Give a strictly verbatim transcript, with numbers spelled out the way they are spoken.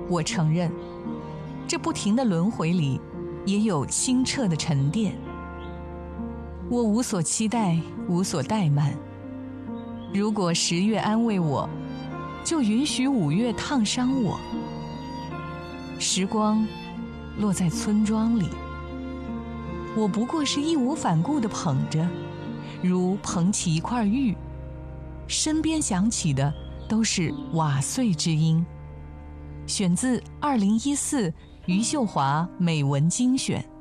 我承认，这不停的轮回里也有清澈的沉淀。我无所期待，无所怠慢。如果十月安慰我，就允许五月烫伤我。时光落在村庄里，我不过是义无反顾地捧着，如捧起一块玉，身边响起的都是瓦碎之音。选自二零一四余秀华美文精选。